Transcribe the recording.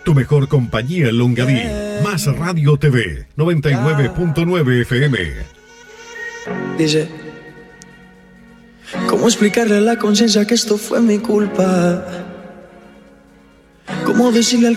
Tu mejor compañía en Longaví. Más Radio TV, 99.9 FM. Dice, ¿cómo explicarle a la conciencia que esto fue mi culpa? ¿Cómo decirle al